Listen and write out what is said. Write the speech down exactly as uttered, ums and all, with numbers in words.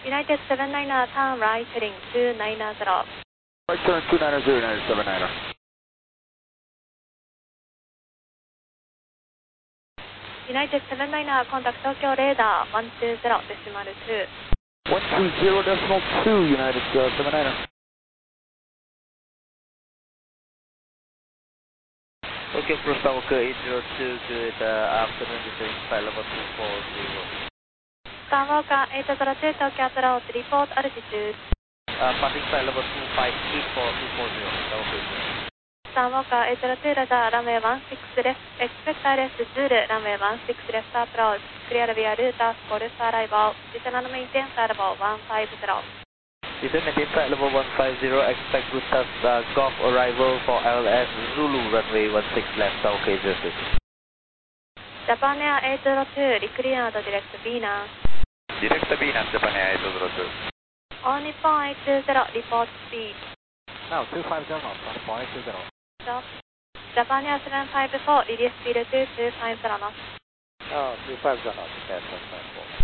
United seven niner, turn right heading two nine zero. Right turn two nine zero, United seven niner. United seven niner, contact Tokyo radar one two zero decimal two. one two zero decimal two, United uh, seven niner. Okay, Pro Skywalker eight zero two, good uh, afternoon, this is flight level two four zero. Skywalker eight zero two, Tokyo approach, report altitude. Uh, passing flight level two five eight four two four zero, Skywalker. Skywalker eight zero two, radar runway one six left, expect I L S Zulu, runway one six left approach, clear via route as Golf arrival, descend and maintain flight level one five zero. Descend maintain flight level one five zero, expect route as uh, Golf arrival for I L S Zulu, runway one six left, Skywalker zero six. Japan Air eight zero two, recleared direct Venus. Direct Venus, Japan Air eight zero two. All Nippon eight two zero, report speed. Now two five zero knots, on four eight two zero. So, Japan Air seven five four, release speed two two five zero knots. Oh, two five zero knots, okay, seven five four.